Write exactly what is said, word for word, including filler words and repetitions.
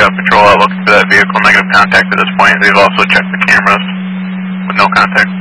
have patrol out looking for that vehicle, negative contact at this point. They've also checked the cameras with no contact.